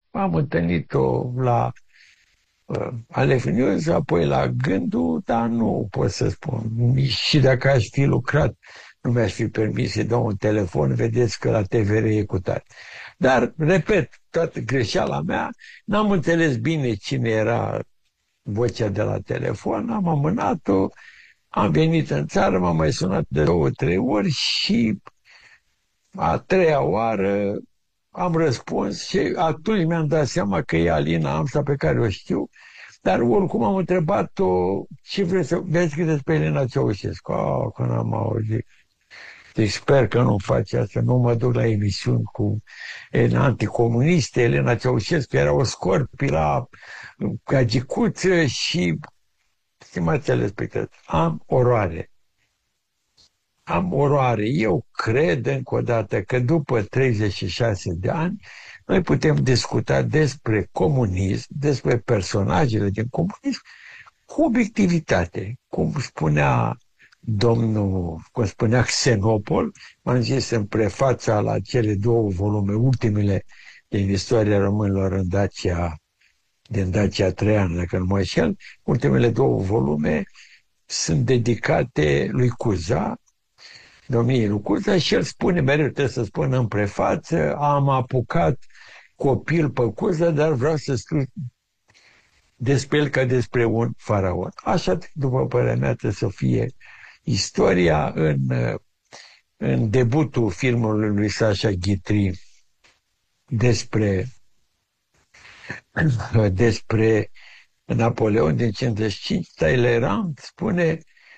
am întâlnit-o la Alef News, apoi la Gândul, dar nu pot să spun. Și dacă aș fi lucrat, nu mi-aș fi permis să dau un telefon, vedeți că la TVR e cu tare. Dar, repet, toată greșeala mea, n-am înțeles bine cine era vocea de la telefon, am amânat-o, am venit în țară, m-am mai sunat de 2, 3 ori și a treia oară am răspuns și atunci mi-am dat seama că e Alina Amsa pe care o știu, dar oricum am întrebat-o ce vreți să vezi despre Elena Ceaușescu. Că n-am auzit. Deci sper că nu face asta, nu mă duc la emisiuni cu anticomuniste. Elena Ceaușescu era o scorpi la gagicuță și, stimați telespectatori, am oroare. Am oroare. Eu cred încă o dată că după 36 de ani noi putem discuta despre comunism, despre personajele din comunism cu obiectivitate. Cum spunea Xenopol, m-am zis în prefața la cele 2 volume, ultimele din istoria românilor din Dacia Traian, dacă nu mă înșel, ultimele 2 volume sunt dedicate lui Cuza, domniei lui Cuza, și el spune, mereu trebuie să spună în prefață, am apucat copil pe Cuza, dar vreau să scriu despre el ca despre un faraon. Așa, după părerea mea, trebuie să fie istoria în debutul filmului lui Sacha Guitry despre Napoleon din 55, Talleyrand spune,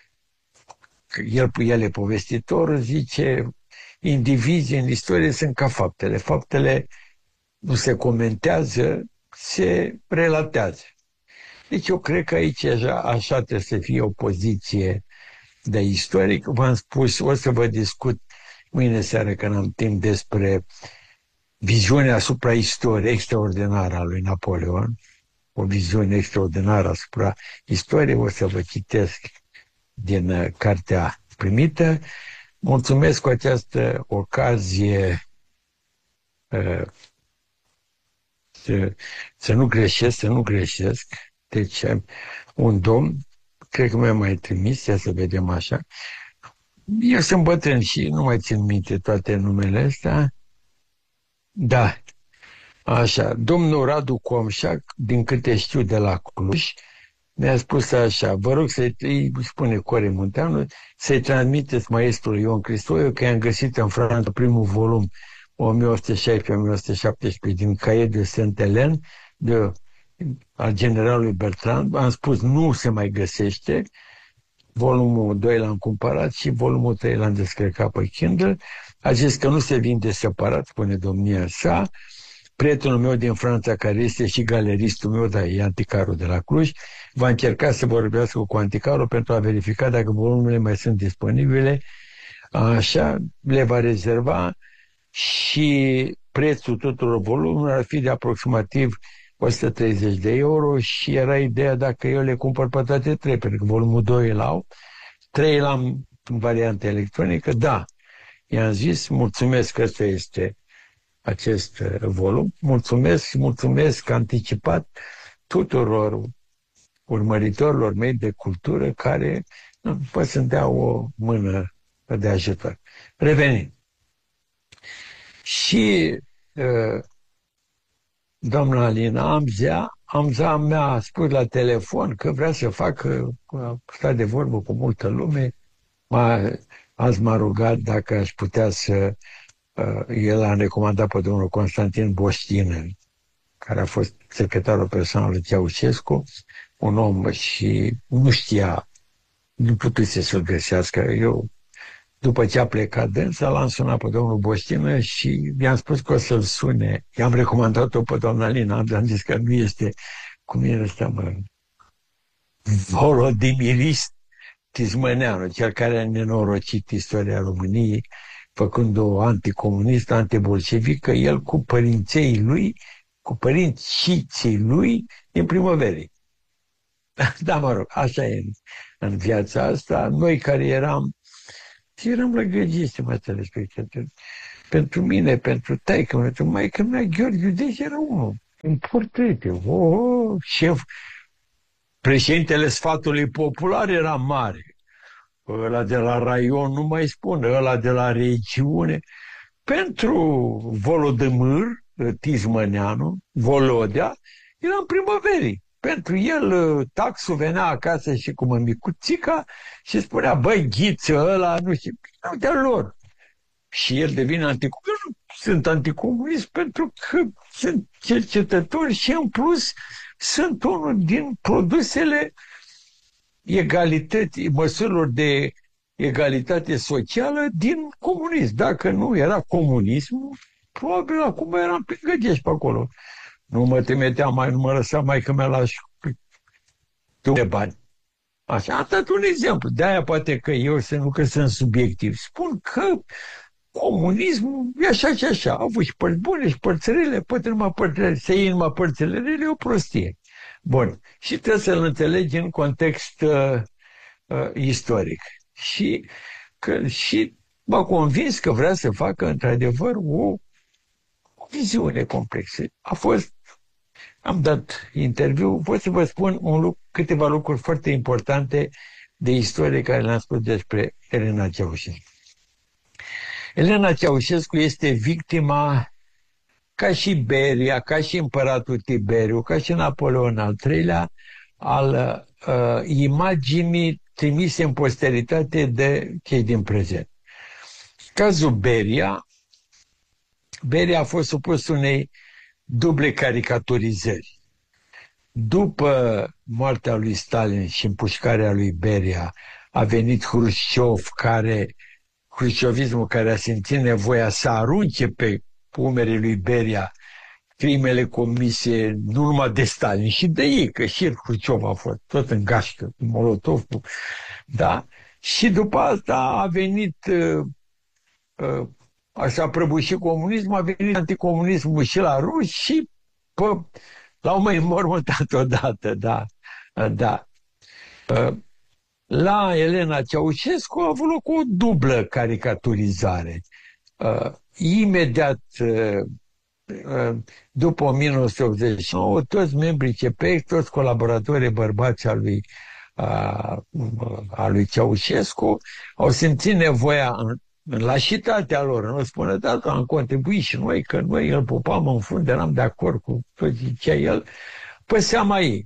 el e povestitor, zice, indivizii în istorie sunt ca faptele. Faptele nu se comentează, se relatează. Deci eu cred că aici așa trebuie să fie o poziție de istoric. V-am spus, o să vă discut mâine seară, când am timp, despre viziunea asupra istoriei extraordinară a lui Napoleon, o viziune extraordinară asupra istoriei. O să vă citesc din cartea primită. Mulțumesc cu această ocazie să nu greșesc. Deci, un domn, cred că mi-a mai trimis, ia să vedem așa. Eu sunt bătrân și nu mai țin minte toate numele astea. Da, așa. Domnul Radu Comșac, din câte știu de la Cluj, mi-a spus așa: vă rog îi spune Core Munteanu, să-i transmiteți maestrului Ion Cristoiu că i-am găsit în Franța primul volum 1816-1817 din Cahiers de Sainte-Hélène al generalului Bertrand. Am spus, nu se mai găsește. Volumul 2 l-am cumpărat și volumul 3 l-am descărcat pe Kindle. A zis că nu se vinde separat, spune domnia sa. Prietenul meu din Franța, care este și galeristul meu, dar e anticarul de la Cluj, va încerca să vorbească cu anticarul pentru a verifica dacă volumele mai sunt disponibile. Așa, le va rezerva și prețul tuturor volumilor ar fi de aproximativ 130 de euro și era ideea dacă eu le cumpăr pe toate 3, pentru că volumul 2 îl au, 3 l-am în variantă electronică. Da, i-am zis, mulțumesc că ăsta este acest volum, mulțumesc anticipat tuturor urmăritorilor mei de cultură care pot să-mi dea o mână de ajutor. Revenind. Și doamna Alina Amza mi-a spus la telefon că vrea să facă, a stat de vorbă cu multă lume, azi m-a rugat dacă aș putea să... el a recomandat pe domnul Constantin Boștină, care a fost secretarul personal lui Ceaușescu, un om și nu știa, nu putuse să-l găsească. Eu, după ce a plecat dânsa, l-am sunat pe domnul Boștină și i-am spus că o să-l sune. I-am recomandat-o pe doamna Lina, am zis că nu este, cum era ăsta, Volodimirist Tismăneanu, cel care a nenorocit istoria României, făcând-o anticomunistă, antibolșevică, el cu părinții lui, cu părinții lui din primăverii. Da, mă rog, așa e în viața asta. Noi care eram lăgăgiți, mă telespectatori. Pentru mine, pentru taică, pentru maică mea, Gheorghe Iudeș era unul. în portrete. Șef, președintele sfatului popular era mare. Ăla de la raion, nu mai spun, ăla de la regiune. Pentru Volodymyr Tismăneanu, Volodea, era în primăverii. Pentru el, taxul venea acasă și cu mămicuțica și spunea, băi, ghiță ăla, nu știu, nu de lor. Și el devine anticomunist. Sunt anticomunist pentru că sunt cercetători și în plus sunt unul din produsele egalității, măsurilor de egalitate socială din comunism. Dacă nu era comunismul, probabil acum eram pe găgești pe acolo. Nu mă trimitea mai, nu mă lăsa mai că mi-a luat bani. Așa, am dat un exemplu. De-aia poate că eu că sunt subiectiv. Spun că comunismul e așa și așa. Au avut și părți bune și părți rele, poate numai părțile, să iei numai părțile rele, e o prostie. Bun. Și trebuie să-l înțelegi în context istoric. Și m-a convins că vrea să facă într-adevăr o viziune complexă. Am dat interviu, pot să vă spun câteva lucruri foarte importante de istorie care le-am spus despre Elena Ceaușescu. Elena Ceaușescu este victima, ca și Beria, ca și împăratul Tiberiu, ca și Napoleon al III-lea, al imaginii trimise în posteritate de cei din prezent. Cazul Beria a fost supus unei duble caricaturizări. După moartea lui Stalin și împușcarea lui Beria, a venit hrușciovismul care a simțit nevoia să arunce pe umerii lui Beria crimele comise nu numai de Stalin, și de ei, că și Hrușciov a fost tot în gașcă, Molotov, da? Și după asta a venit, așa prăbușit comunismul, a venit anticomunismul și la ruși și l-au mai înmormântat odată, da. Da. La Elena Ceaușescu a avut loc o dublă caricaturizare. Imediat după 1989, toți membrii CPEC, toți colaboratorii bărbați a lui Ceaușescu au simțit nevoia în lașitatea lor, nu spune, da, am contribuit și noi, că noi îl pupam în fund, eram de acord cu tot ce zicea el, pe seama ei.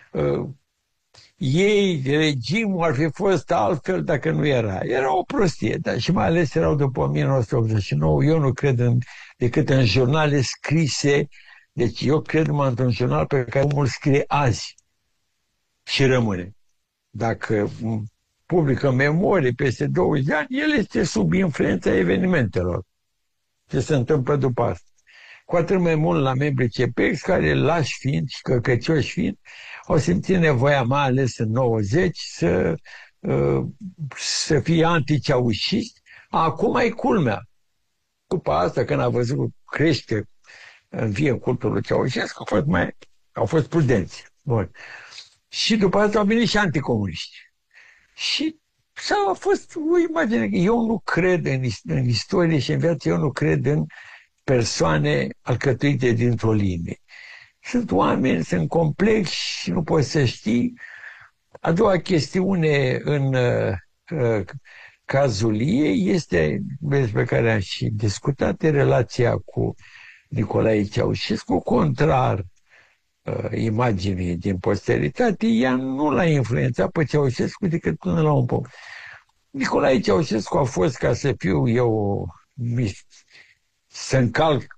Ei, regimul ar fi fost altfel dacă nu era. Era o prostie, dar și mai ales erau după 1989. Eu nu cred decât în jurnale scrise. Deci eu cred numai într-un jurnal pe care omul scrie azi și rămâne. Dacă publică memorie peste 20 de ani, el este sub influența evenimentelor. Ce se întâmplă după asta. Cu atât mai mult la membrii CPEX, care lași fiind și căcăcioși fiind, au simțit nevoia, mai ales în 90, să fie anticeaușiști. Acum e culmea. După asta, când a văzut că crește în vie cultul lui Ceaușescu, au fost prudenți. Bun. Și după asta au venit și anticomuniști. Și a fost o imagine. Eu nu cred în istorie și în viață, eu nu cred în persoane alcătuite dintr-o linie. Sunt oameni, sunt complexi și nu poți să știi. A doua chestiune în cazul ei este, despre care am și discutat, relația cu Nicolae Ceaușescu, contrar imaginii din posteritate, ea nu l-a influențat pe Ceaușescu decât până la un punct. Nicolae Ceaușescu a fost, ca să fiu eu, să încalc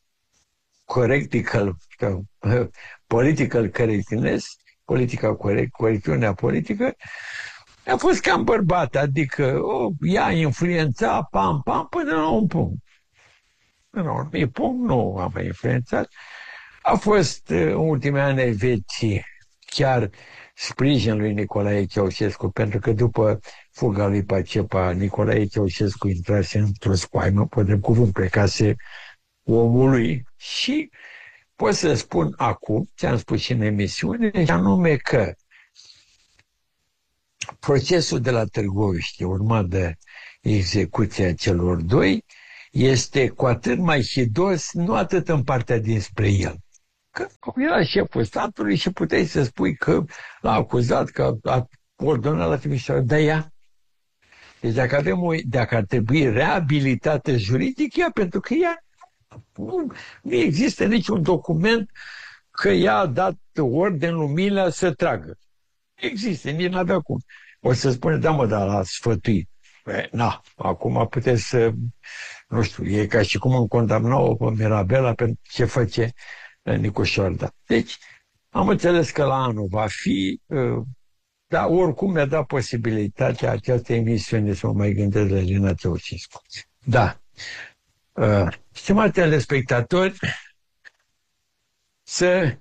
political correctness, corecțiunea politică, a fost cam bărbat, adică ea influența, pam, până la un punct. Până la un punct nu a mai influențat. A fost în ultimii ani ai vieții chiar sprijin lui Nicolae Ceaușescu, pentru că după fuga lui Pacepa, Nicolae Ceaușescu intrase într-o spaimă, pe drept cuvânt, plecase omului și pot să spun acum, ce-am spus și în emisiune, și anume că procesul de la Târgoviște, urmat de execuția celor doi, este cu atât mai hidos, nu atât în partea dinspre el, Că era șeful statului și puteai să spui că l-a acuzat, că a ordonat la Timișoara. Dar ea, deci dacă ar trebui reabilitate juridică, ea, pentru că ea nu există niciun document că ea a dat orden lui Milea să tragă. Există, nici n-avea cum. O să spune, da mă, dar l-a sfătuit. Na, acum puteți să, nu știu, e ca și cum îmi condamnau pe Mirabela pentru ce face Nicu Șorda. Deci, am înțeles că la anul va fi, dar oricum mi-a dat posibilitatea această emisiune să mă mai gândesc la Elena Ceaușescu. Da. Stimați telespectatori, să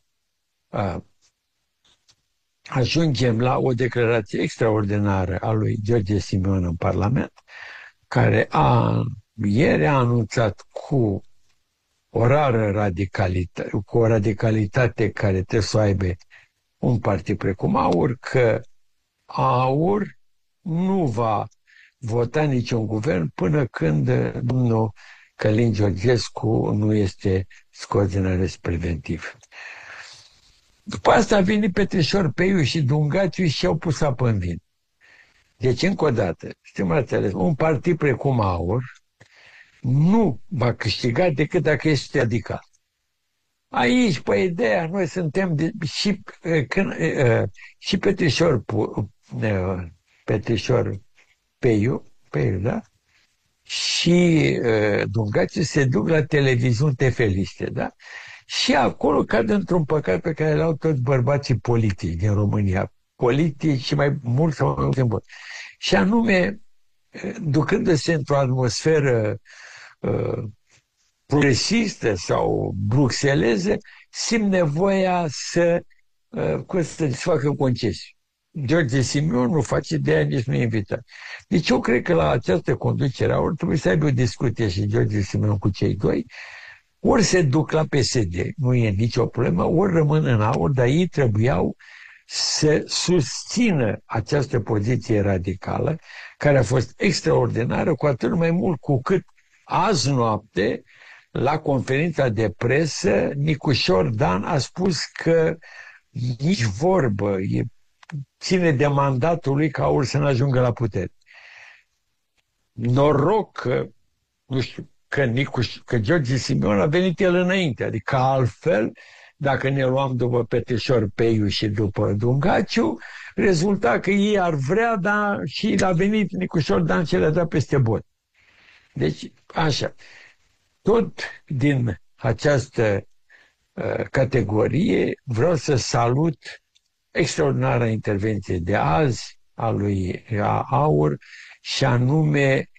ajungem la o declarație extraordinară a lui George Simion în Parlament, care ieri a anunțat cu o rară radicalitate, cu o radicalitate care trebuie să o aibă un partid precum AUR, că AUR nu va vota niciun guvern până când domnul Călin Georgescu nu este scos din arest preventiv. După asta a venit Petrișor Peiu și Dungaciu și au pus apă în vin. Deci, încă o dată, un partid precum AUR nu va câștiga decât dacă este radical. Aici, pe ideea, noi suntem și Petrișor Peiu, da? Și Dungaciu se duc la televiziuni tefeliste, da? Și acolo cad într-un păcat pe care l-au toți bărbații politici din România. Politici și mai mult sau mai puțin. Și anume, ducându-se într-o atmosferă progresistă sau bruxeleză, simt nevoia să facă concesii. George Simion nu face, de aia nici nu e invitat. Deci eu cred că la această conducere ori trebuie să aibă o discuție și George Simion cu cei doi, ori se duc la PSD, nu e nicio problemă, ori rămân în AUR, dar ei trebuiau să susțină această poziție radicală, care a fost extraordinară, cu atât mai mult cu cât azi noapte, la conferința de presă, Nicușor Dan a spus că nici vorbă, ține de mandatul lui ca AUR să nu ajungă la putere. Noroc că, nu știu, că George Simion a venit el înainte, adică altfel, dacă ne luam după Petrișor Peiu și după Dungaciu, rezulta că ei ar vrea, dar și a venit Nicușor Dan și le-a dat peste bot. Deci, așa, tot din această categorie vreau să salut extraordinara intervenție de azi a lui AUR și anume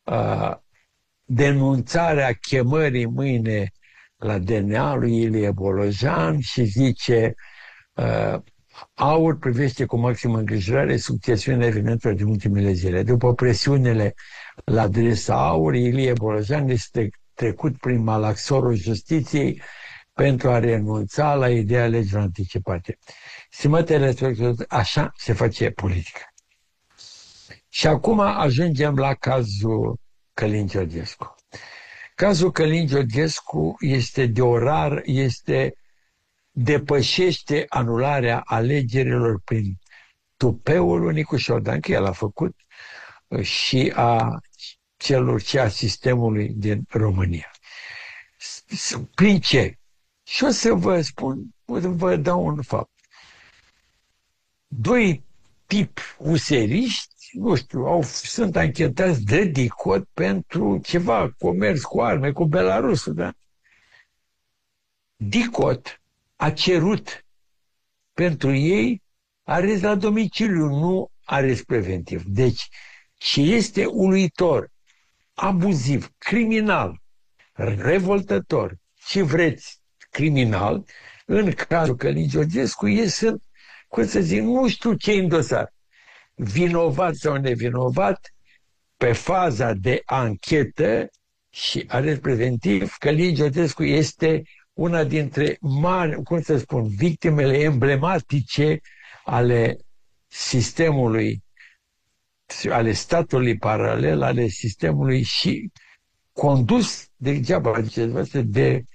denunțarea chemării mâine la DNA lui Ilie Bolojan și zice AUR privește cu maximă îngrijorare succesiunea evenimentelor din ultimele zile. După presiunile la adresa AUR, Ilie Bolojan este trecut prin malaxorul justiției pentru a renunța la ideea legilor anticipate. Stimatele, așa se face politică. Și acum ajungem la cazul Călin Georgescu. Cazul Călin Georgescu depășește anularea alegerilor prin tupeul lui Nicu Șordan, că el a făcut, și a sistemului din România. Prin ce? Și o să vă spun, vă dau un fapt. Doi tipi useriști, nu știu, sunt anchetați de DICOT pentru ceva, comerț cu arme, cu Belarusul, da? DICOT a cerut pentru ei arest la domiciliu, nu arest preventiv. Deci, ce este uluitor, abuziv, criminal, revoltător, și vreți criminal, în cazul Călin Georgescu, sunt, cum să zic, nu știu ce în dosar. Vinovat sau nevinovat, pe faza de anchetă și arest preventiv, Călin Georgescu este una dintre mari, cum să spun, victimele emblematice ale sistemului, ale statului paralel, ale sistemului și condus degeaba, de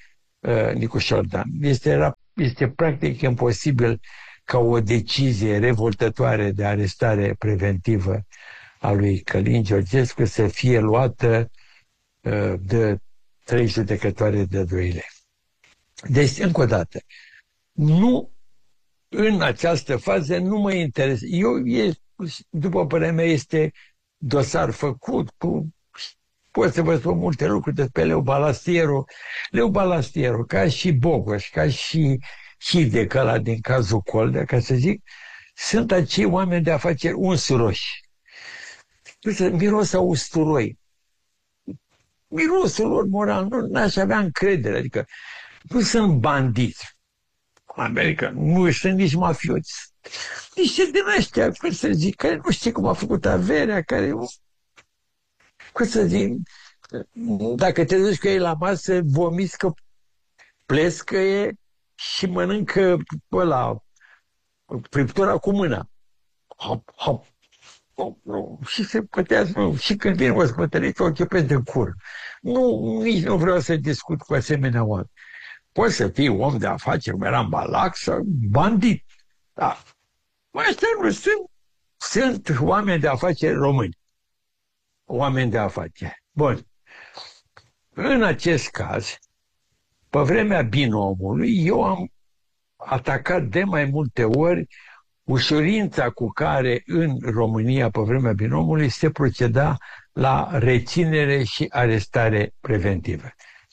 Nicu Șordan. Este practic imposibil ca o decizie revoltătoare de arestare preventivă a lui Călin Georgescu să fie luată de 3 judecătoare de 2 lei. Deci, încă o dată, nu, în această fază nu mă interesează. După părerea mea, este dosar făcut pot să vă spun multe lucruri despre Leu Balastiero. Leu Balastiero, ca și Bogoș, ca și Hidec ăla din cazul Coldea, ca să zic, sunt acei oameni de afaceri unsuroși. Miros a usturoi. Mirosul lor moral, nu aș avea încredere, adică nu sunt bandiți. America, nu sunt nici mafioți. Niște din ăștia, cum să zic, care nu știe cum a făcut averea, care, cum să zic, dacă te duci cu ei la masă, vomiți că plescăie și mănâncă ăla, friptura cu mâna. Hop, hop. Și se pătează, și când vin ospătăriți, o chipesc de cur. Nici nu vreau să discut cu asemenea oameni. Poți să fii om de afaceri, cum era în Balac, sau bandit. Da. Ăștia nu sunt oameni de afaceri români. Oameni de afaceri. Bun. În acest caz, pe vremea binomului, eu am atacat de mai multe ori ușurința cu care în România, pe vremea binomului, se proceda la reținere și arestare preventivă.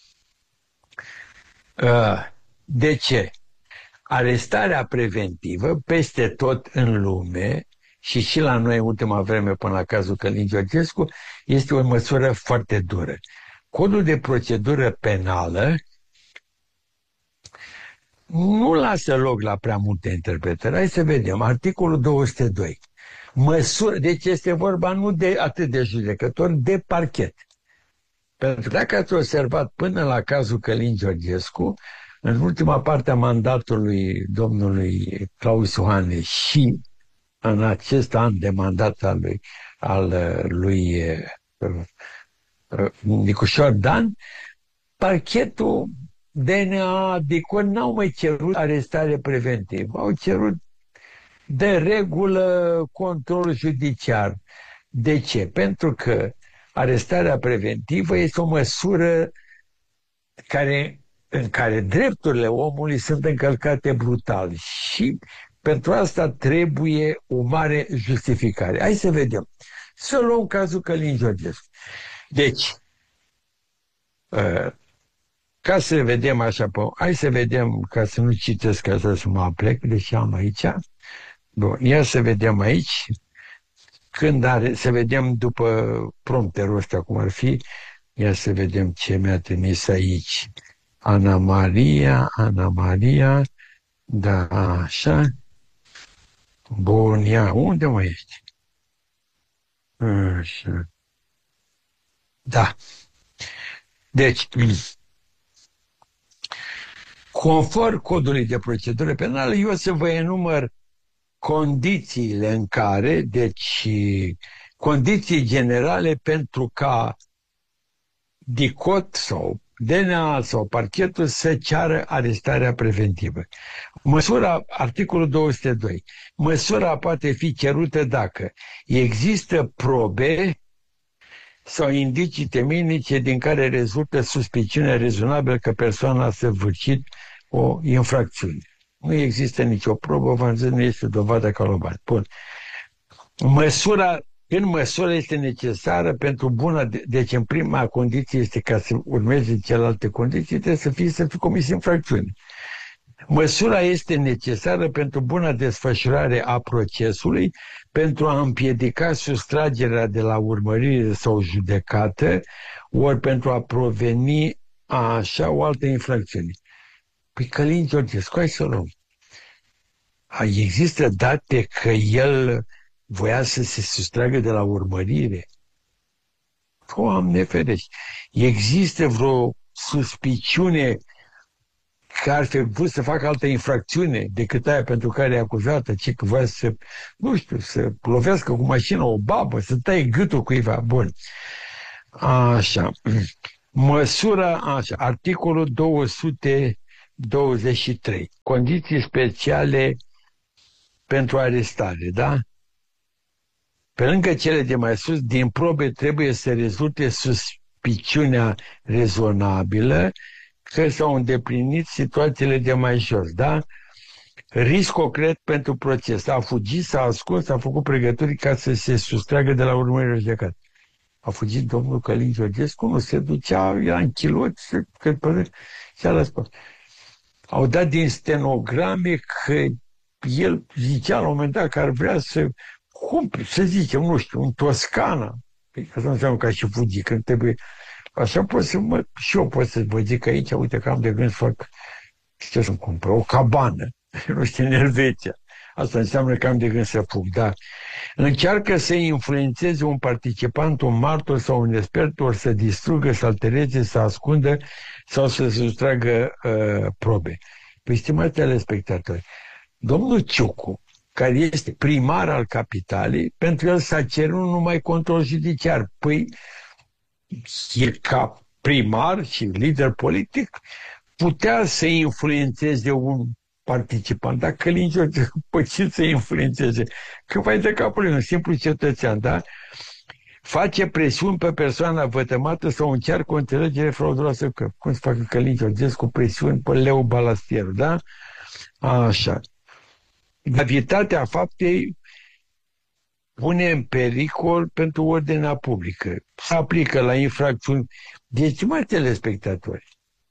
De ce? Arestarea preventivă, peste tot în lume, și la noi în ultima vreme, până la cazul Călin Georgescu, este o măsură foarte dură. Codul de procedură penală nu lasă loc la prea multe interpretări. Hai să vedem. Articolul 202. Măsură, deci este vorba nu de atât de judecători, de parchet. Pentru că dacă ați observat până la cazul Călin Georgescu, în ultima parte a mandatului domnului Claus Iohannis și în acest an de mandat al lui Nicu Șordan, parchetul DNA, DICOR n-au mai cerut arestare preventivă, au cerut de regulă control judiciar. De ce? Pentru că arestarea preventivă este o măsură în care drepturile omului sunt încălcate brutal și pentru asta trebuie o mare justificare. Hai să vedem. Să luăm cazul Călin Georgescu. Deci, ca să vedem așa, hai să vedem, ca să nu citesc asta să mă aplec, deși am aici. Bun, ia să vedem aici, să vedem după prompterul ăsta cum ar fi, ia să vedem ce mi-a trimis aici. Ana Maria, da, așa. Bun, ia, unde mai ești? Așa. Da. Deci, conform codului de procedură penală, eu o să vă enumăr condițiile în care, deci, condiții generale pentru ca DICOT sau DNA sau parchetul să ceară arestarea preventivă. Articolul 202. Măsura poate fi cerută dacă există probe sau indicii temenice din care rezultă suspiciunea rezonabilă că persoana a săvârșit o infracțiune. Nu există nicio probă, v-am zis, nu este dovadă calobat. Bun. În măsură este necesară pentru bună, deci în prima condiție este ca să urmeze celelalte condiții, trebuie să fi comis infracțiune. Măsura este necesară pentru buna desfășurare a procesului, pentru a împiedica sustragerea de la urmărire sau judecată, ori pentru a proveni așa o altă infracțiune. Păi Călin Georgescu, hai să luăm. Există date că el voia să se sustragă de la urmărire? Doamne ferești! Există vreo suspiciune că ar fi vrut să facă altă infracțiune decât aia pentru care e acuzată, ci că voia să, nu știu, să lovească cu mașina o babă, să taie gâtul cuiva? Bun. Așa. Măsura, așa, articolul 223, condiții speciale pentru arestare, da? Pe lângă cele de mai sus, din probe trebuie să rezulte suspiciunea rezonabilă că s-au îndeplinit situațiile de mai jos, da? Risc concret pentru proces. A fugit, s-a ascuns, a făcut pregătiri ca să se sustragă de la urmările judecate. A fugit domnul Călin Georgescu, nu se ducea, era în chiloți, și-a răspuns. Au dat din stenograme că el zicea la un moment dat că ar vrea să cumpere, să zicem, nu știu, un Toscana. Păi asta înseamnă că și fugi, când trebuie. Așa pot și eu pot să vă zic aici, uite că am de gând să fac, ce să-mi cumpăr, o cabană, nu știu, în Elveția. Asta înseamnă că am de gând să fug, dar încearcă să influențeze un participant, un martor sau un expert, ori să distrugă, să altereze, să ascundă sau să sustragă probe. Păi, stimați telespectatori, domnul Ciucu, care este primar al capitalei, pentru el s-a cerut numai control judiciar. Păi, el ca primar și lider politic putea să influențeze un participant, dar Călin Georgescu, păi ce să influențeze? Că vai de capul lui, un simplu cetățean, da? Face presiuni pe persoana vătămată sau încearcă o înțelegere frauduloasă. Cum să facă Călin Georgescu presiuni pe Leu Balastieru, da? Așa. Gravitatea faptei pune în pericol pentru ordinea publică. Se aplică la infracțiuni. Deci, mai telespectatori,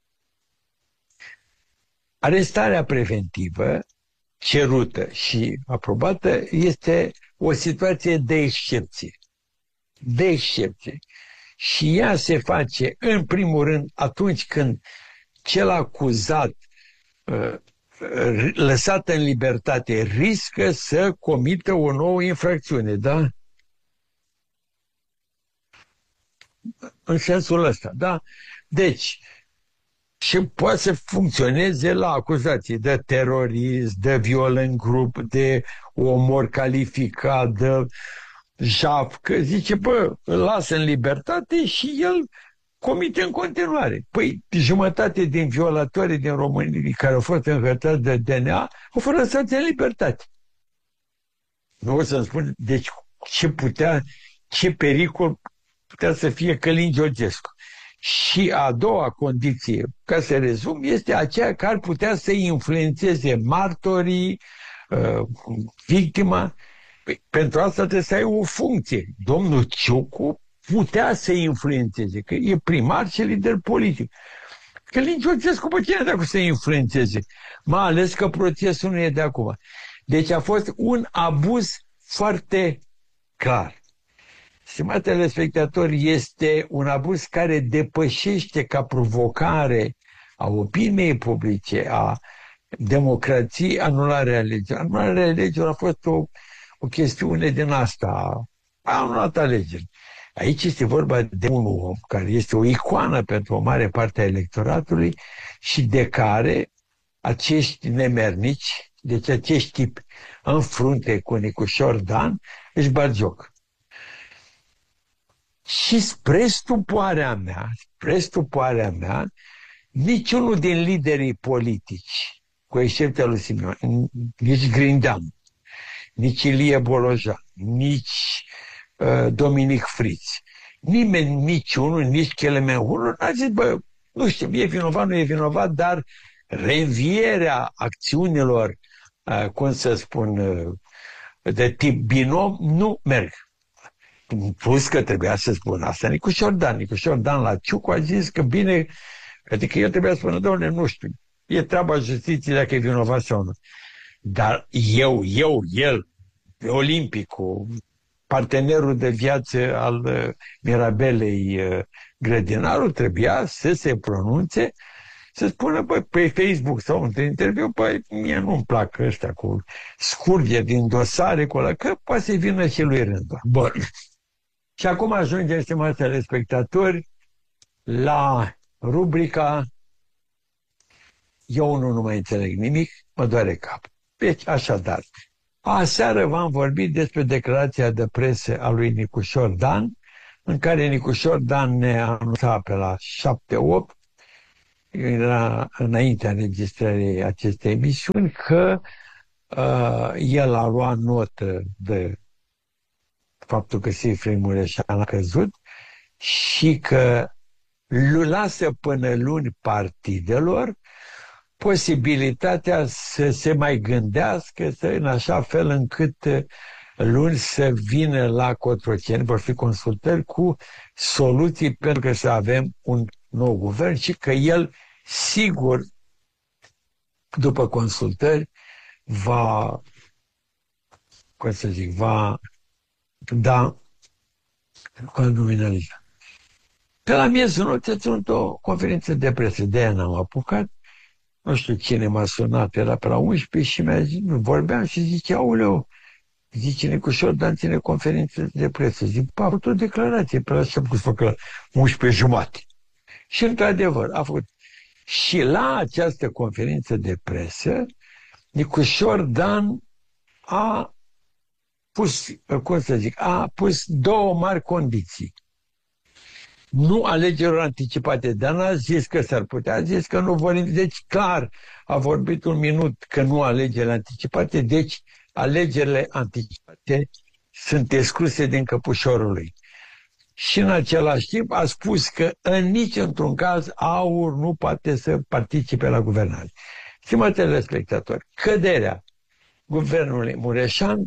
arestarea preventivă cerută și aprobată este o situație de excepție. De excepție. Și ea se face, în primul rând, atunci când cel acuzat, lăsat în libertate, riscă să comită o nouă infracțiune, da? În sensul ăsta, da? Deci, și poate să funcționeze la acuzații de terorism, de viol în grup, de omor calificat, de jaf, că zice, bă, îl lasă în libertate și el comite în continuare. Păi, jumătate din violatorii din România care au fost înhățați de DNA au fost lăsați în libertate. Nu o să-mi spun, deci, ce pericol putea să fie Călin Georgescu. Și a doua condiție, ca să rezum, este aceea care ar putea să influențeze martorii, victima. Păi, pentru asta trebuie să ai o funcție. Domnul Ciucu putea să influențeze, că e primar și lider politic. Călin Georgescu, pe cine dacă să influențeze? Mai ales că procesul nu e de acum. Deci a fost un abuz foarte clar. Stimați telespectatori, este un abuz care depășește ca provocare a opiniei publice, a democrației, anularea legilor. Anularea legilor a fost o chestiune din asta, a anulat alegeri. Aici este vorba de un om care este o icoană pentru o mare parte a electoratului și de care acești nemernici, deci acești tipi în frunte cu Nicușor Dan, își bat joc. Și spre stupoarea mea, niciunul din liderii politici, cu excepția lui Simeon, nici Grindeanu, nici Ilie Bolojan, nici Dominic Friț, nimeni, niciunul, nici Chelemenhulu, n-a zis, bă, nu știu, e vinovat, nu e vinovat, dar revierea acțiunilor, cum să spun, de tip binom, nu merg. Plus că trebuia să spun asta Nicușor Dan la Ciucu a zis că bine, adică el trebuia să spună, doamne, nu știu, e treaba justiției dacă e vinovat sau nu. Dar el, Olimpicul, partenerul de viață al Mirabelei Grădinarul, trebuia să se pronunțe, să spună, băi, pe Facebook sau într-un interviu, băi, mie nu-mi plac ăștia cu scurgeri din dosare, cu ăla, că poate să vină și lui rândul. Bun. Și acum ajungem, stimați telespectatori, la rubrica Eu nu mai înțeleg nimic, mă doare cap. Deci, așadar, aseară v-am vorbit despre declarația de presă a lui Nicușor Dan, în care Nicușor Dan ne anunța pe la 7-8, era înaintea înregistrării acestei emisiuni, că el a luat notă de faptul că Sifrei Mureșan a căzut și că lasă până luni partidelor posibilitatea să se mai gândească în așa fel încât luni să vină la Cotroceni, vor fi consultări cu soluții pentru că să avem un nou guvern și că el, sigur, după consultări, va, cum să zic, va da, va nominaliza. Pe la miezul nopții a ținut o conferință de presă, de aia n-am apucat. Nu știu cine m-a sunat, era pe la 11 și mi-a zis, vorbeam și zice, auleu, zice Nicușor Dan ține conferință de presă. Zic, a făcut o declarație pe la 7, că la 11 jumate. Și într-adevăr a făcut. Și la această conferință de presă, Nicușor Dan a pus, cum să zic, a pus două mari condiții. Nu alegerilor anticipate, dar n-a zis că s-ar putea, a zis că nu vor. Deci, clar, a vorbit un minut că nu alegerile anticipate, deci alegerile anticipate sunt excluse din căpușorul lui. Și în același timp a spus că în niciun caz AUR nu poate să participe la guvernare. Stimați telespectatori, căderea guvernului Mureșan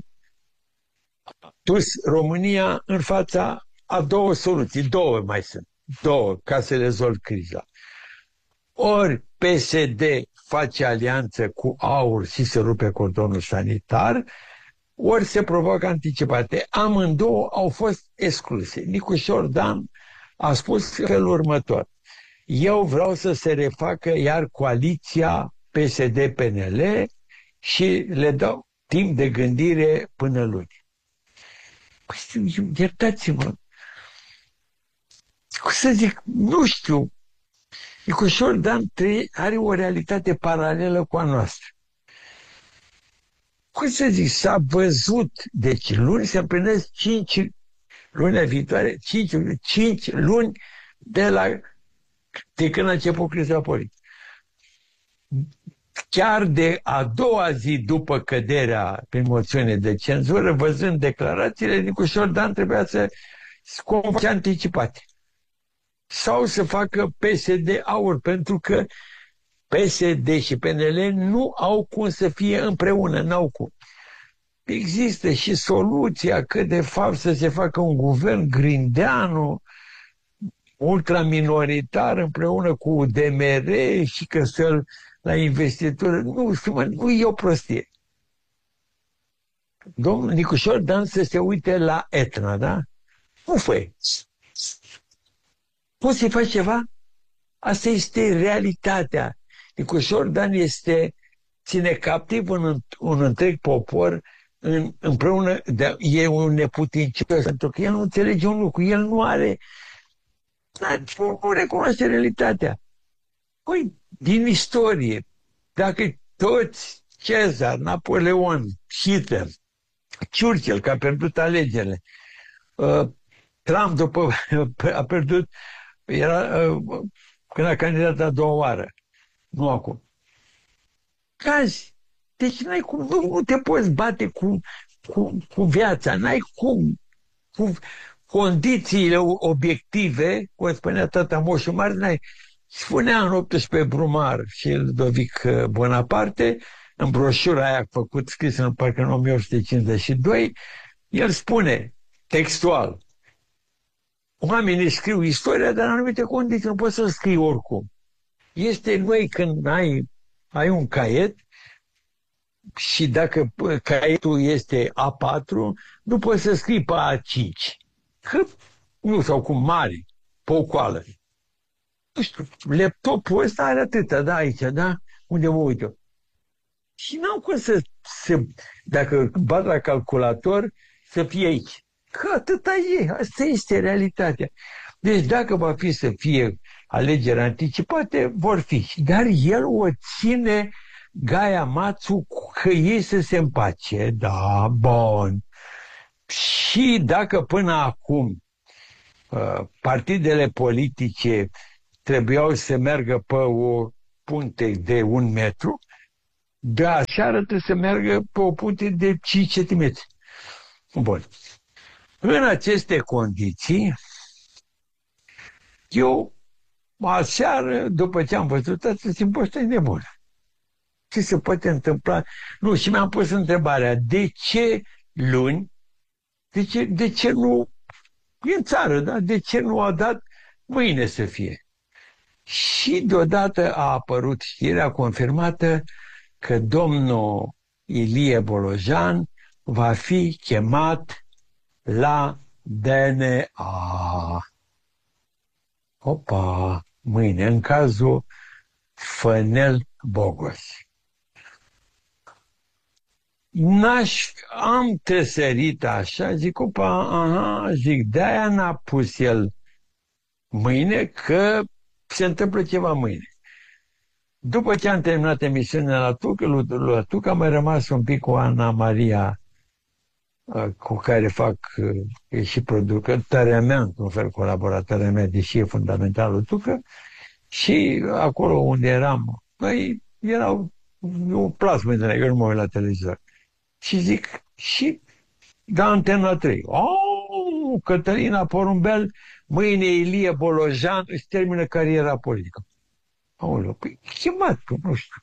a dus România în fața a două soluții, două, ca să rezolv criza. Ori PSD face alianță cu AUR și se rupe cordonul sanitar, ori se provoacă anticipate. Amândouă au fost excluse. Nicușor Dan a spus felul următor: eu vreau să se refacă iar coaliția PSD-PNL și le dau timp de gândire până luni. Păi, iertați-mă, cum să zic, nu știu, Nicușor Dan are o realitate paralelă cu a noastră. Cum să zic, s-a văzut, deci luni se împlinesc 5 luni viitoare, 5 luni de când a început criza politică. Chiar de a doua zi după căderea prin moțiune de cenzură, văzând declarațiile, Nicușor Dan trebuia să convoace anticipate. Sau să facă PSD-AUR, pentru că PSD și PNL nu au cum să fie împreună, n-au cum. Există și soluția că de fapt să se facă un guvern grindeanu, ultraminoritar, împreună cu UDMR și că la investitură. Nu e o prostie. Domnul Nicușor Dan să se uite la Etna, da? Nu fă. Poți să-i faci ceva? Asta este realitatea. Nicușor Dan ține captiv un întreg popor împreună, e un neputincios, pentru că el nu înțelege un lucru, el nu recunoaște realitatea. Păi, din istorie, dacă toți, Cezar, Napoleon, Hitler, Churchill, că a pierdut alegerile, Trump după a pierdut, când a candidat a doua oară, nu acum. Cazi. Deci n-ai cum, nu te poți bate cu viața, n-ai cum, cu condițiile obiective, cum spunea tata Moșu Mare, n-ai. Spunea în 18 Brumar și Ludovic Bonaparte, în broșura aia scris în parcă în 1852, el spune, textual, oamenii scriu istoria, dar în anumite condiții, nu poți să scrii oricum. Este noi când ai un caiet și dacă caietul este A4, nu poți să scrii pe A5. Că, nu, sau cu mari, pe o coală. Nu știu, laptopul ăsta are atâta, da, aici, da? Unde mă uit eu. Și n-au cum dacă bat la calculator, să fie aici. Că atâta e, asta este realitatea. Deci dacă va fi să fie alegeri anticipate, vor fi. Dar el o ține Gaia Mațu că ei să se împace. Da, bun. Și dacă până acum partidele politice trebuiau să meargă pe o punte de 1 metru, dar seara trebuie să meargă pe o punte de 5 centimetri. Bun. În aceste condiții, eu aseară, după ce am văzut asta, simt ăsta e nebun. Ce se poate întâmpla? Nu, și mi-am pus întrebarea, de ce luni, de ce nu, e în țară, da? De ce nu a dat mâine să fie? Și deodată a apărut știrea confirmată că domnul Ilie Bolojan va fi chemat la DNA. Opa, mâine, în cazul Fănel Bogos. Am tresărit așa, zic, opa, aha, zic, de-aia n-a pus el mâine, că se întâmplă ceva mâine. După ce am terminat emisiunea la TUC, am mai rămas un pic cu Ana Maria, cu care fac, e și producătoarea mea, într-un fel colaboratoarea mea, deși e fundamentalul TUC, și acolo unde eram, păi, erau o plasmă de eu nu mă uit la televizor. Și zic, și da, Antena 3. Oh, Cătălina Porumbel, mâine Ilie Bolojan își termină cariera politică. Aoleu, păi chemat, nu știu.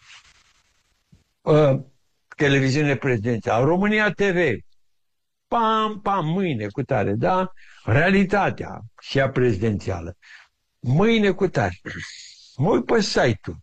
Televiziune prezidențială, România TV. Pam, pam, mâine cu tare, da? Realitatea și a prezidențială. Mâine cu tare. Mă uit pe site-ul.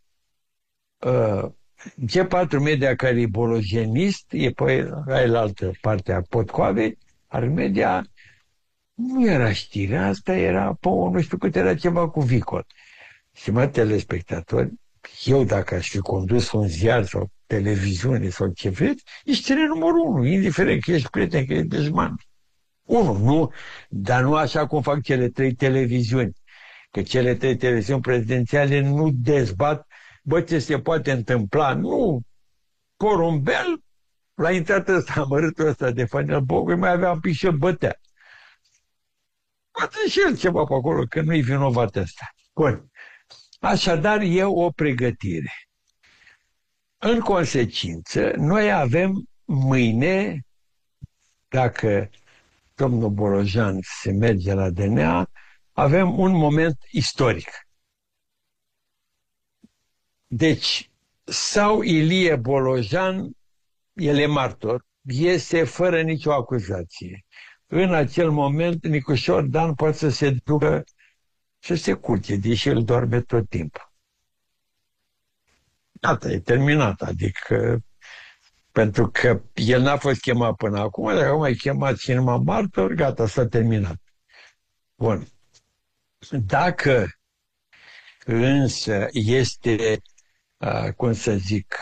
G4 Media, care e bologenist, e pe altă parte a Potcoavei, Armedia, nu era știrea asta, era pe nu știu cât, era ceva cu vicol. Și mă, telespectatori, eu dacă aș fi condus un ziar sau televiziune sau ce vreți, e știrea numărul 1, indiferent că ești prieten, că ești dușman. Unu, nu, dar nu așa cum fac cele 3 televiziuni, că cele 3 televiziuni prezidențiale nu dezbat, bă, ce se poate întâmpla, nu, Porumbel, la intrat ăsta, amărâtul ăsta de Fănel Bogoi, mai avea un pic și bătea. Poate și el ceva pe acolo, că nu-i vinovat ăsta. Bun. Așadar, e o pregătire. În consecință, noi avem mâine, dacă domnul Bolojan se merge la DNA, avem un moment istoric. Deci, sau Ilie Bolojan, el e martor, iese fără nicio acuzație. În acel moment, Nicușor Dan poate să se ducă să se culce, deși el doarme tot timpul. Gata, e terminat, adică pentru că el n-a fost chemat până acum, dacă acum e chemat și numai martor, gata, s-a terminat. Bun. Dacă însă este, cum să zic,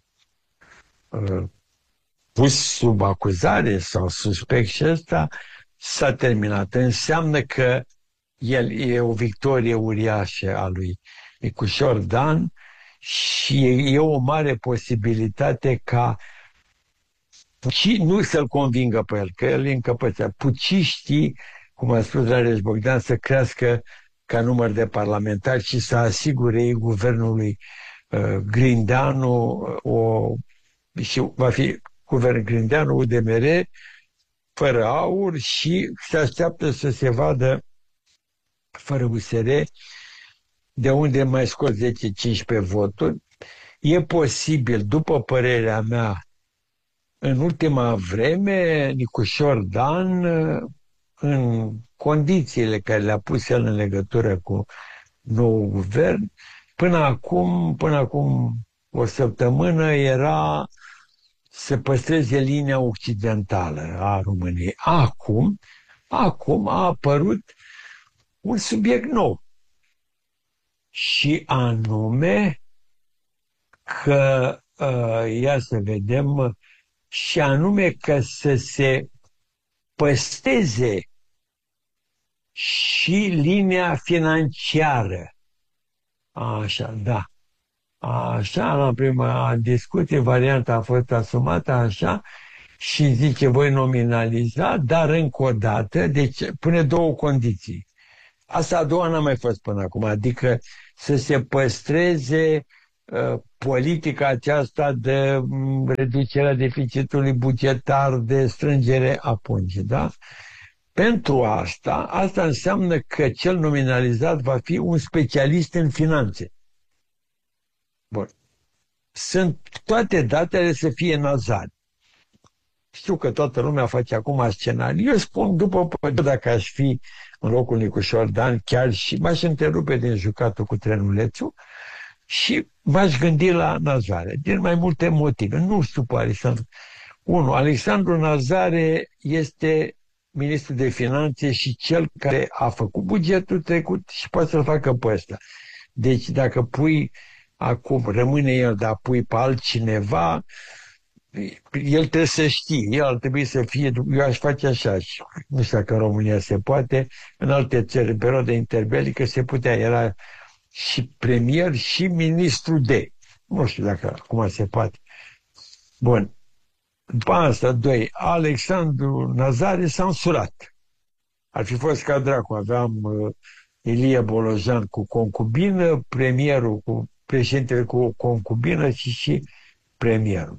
pus sub acuzare sau suspect și ăsta, s-a terminat. Înseamnă că el e o victorie uriașă a lui Nicușor Dan și e o mare posibilitate ca nu să-l convingă pe el, că el e încăpățat. Puciștii, cum a spus Rareș Bogdan, să crească ca număr de parlamentari și să asigure ei guvernului Grindeanu, și va fi guvern Grindeanu, UDMR, fără aur, și se așteaptă să se vadă fără USR, de unde mai scos 10-15 voturi. E posibil, după părerea mea, în ultima vreme, Nicușor Dan, în condițiile care le-a pus el în legătură cu nou guvern, până acum o săptămână era să păstreze linia occidentală a României. Acum a apărut un subiect nou. Și anume că, ia să vedem, și anume că să se păstreze și linia financiară. Așa, da. Așa, la prima discuție, varianta a fost asumată așa și zice, voi nominaliza, dar încă o dată, deci pune 2 condiții. Asta a doua n-a mai fost până acum, adică să se păstreze politica aceasta de reducerea deficitului bugetar, de strângere a pungii, da? Pentru asta înseamnă că cel nominalizat va fi un specialist în finanțe. Bun. Toate datele să fie Nazari. Știu că toată lumea face acum scenarii. Eu spun, după pădure, dacă aș fi în locul Nicușor Dan, chiar și m-aș întrerupe din jucatul cu trenulețul și m-aș gândi la Nazare, din mai multe motive. Nu știu pe Alexandru. Unu, Alexandru Nazare este ministru de finanțe și cel care a făcut bugetul trecut și poate să-l facă pe ăsta. Deci dacă pui acum, rămâne el, dar pui pe altcineva, el trebuie să știe, el ar trebui să fie, eu aș face așa, și nu știu dacă în România se poate, în alte țări, în perioada interbelică se putea, era și premier și ministru de, nu știu dacă acum se poate. Bun. După asta, doi, Alexandru Nazare s-a însurat. Ar fi fost ca dracu, aveam Ilie Bolojan cu concubină, premierul cu președintele cu o concubină și premierul.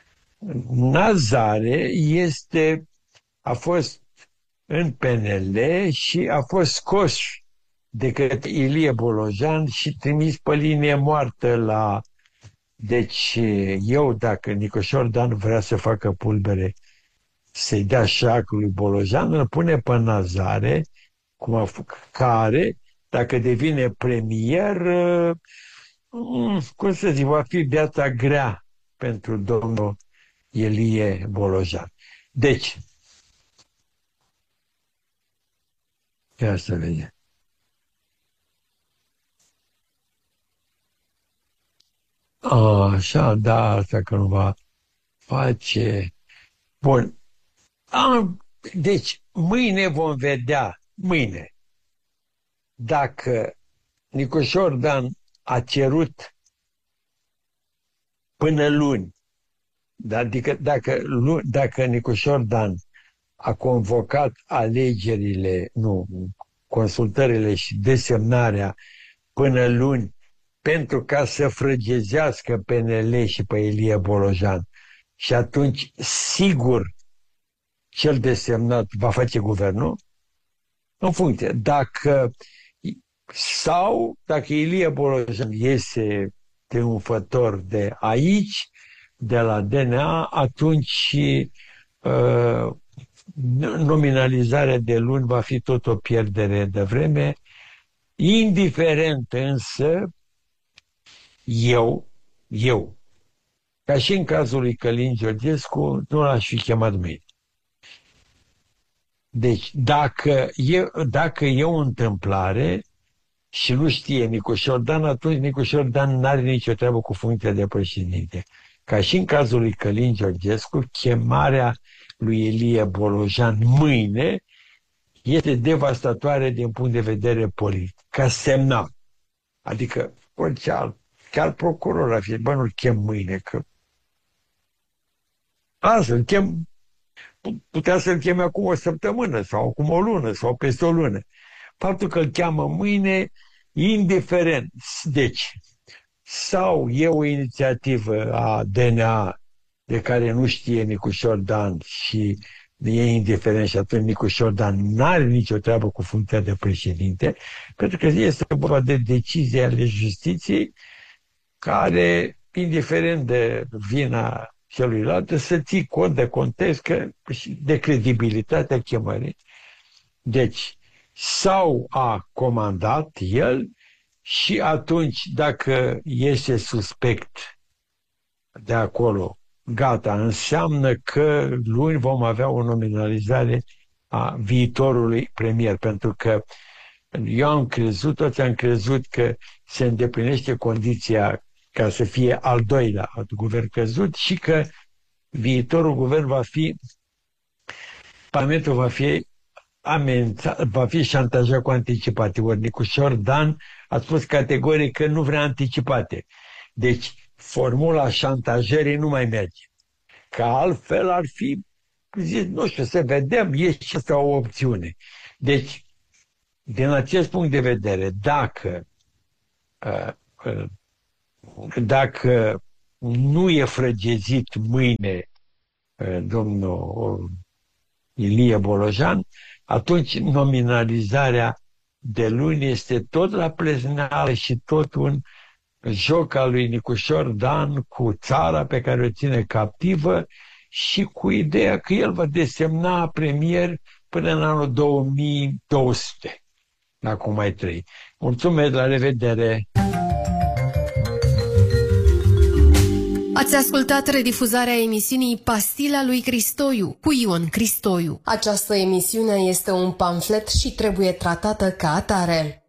Nazare a fost în PNL și a fost scos de către Ilie Bolojan și trimis pe linie moartă la... Deci eu, dacă Nicușor Dan vrea să facă pulbere, să-i dea șac lui Bolojan, îl pune pe Nazare, care, dacă devine premier, cum să zic, va fi viața grea pentru domnul Ilie Bolojan. Deci, ia să vedem. Așa, da, asta că nu va face. Bun. Deci, mâine vom vedea, dacă Nicușor Dan a cerut până luni, adică dacă Nicușor Dan a convocat alegerile, consultările și desemnarea până luni pentru ca să frăgezească PNL și pe Ilie Bolojan. Și atunci, sigur, cel desemnat va face guvernul în funcție. Dacă Ilie Bolojan iese triumfător de aici, de la DNA, atunci nominalizarea de luni va fi tot o pierdere de vreme, indiferent însă eu, ca și în cazul lui Călin Georgescu, nu l-aș fi chemat mâine. Deci, dacă e o întâmplare și nu știe Nicușor Dan, atunci Nicușor Dan n-are nicio treabă cu funcția de președinte. Ca și în cazul lui Călin Georgescu, chemarea lui Ilie Bolojan mâine este devastatoare din punct de vedere politic, ca semnal. Adică, orice alt, chiar procuror ar fi, nu-l chem mâine, că să-l chem, putea să-l cheme acum o săptămână, sau acum o lună, sau peste o lună. Faptul că îl cheamă mâine, indiferent. Deci, sau e o inițiativă a DNA de care nu știe Nicușor Dan și e indiferent și atunci Nicușor Dan n-are nicio treabă cu funcția de președinte, pentru că este vorba de decizii ale justiției care, indiferent de vina celuilalt, să ții cont de context de credibilitatea chemării. Deci, sau a comandat el și atunci, dacă iese suspect de acolo, gata, înseamnă că luni vom avea o nominalizare a viitorului premier, pentru că toți am crezut că se îndeplinește condiția ca să fie al doilea guvern căzut și că viitorul guvern Parlamentul va fi șantajat cu anticipate. Ori Nicușor Dan a spus categoric că nu vrea anticipate. Deci formula șantajării nu mai merge. Că altfel ar fi zis, nu știu, să vedem, e și asta o opțiune. Deci din acest punct de vedere, dacă nu e frăgezit mâine domnul Ilie Bolojan, atunci nominalizarea de luni este tot la plezneală și tot un joc al lui Nicușor Dan cu țara pe care o ține captivă și cu ideea că el va desemna premier până în anul 2200, dacă mai trăi. Mulțumesc, la revedere! Ați ascultat redifuzarea emisiunii Pastila lui Cristoiu cu Ion Cristoiu. Această emisiune este un pamflet și trebuie tratată ca atare.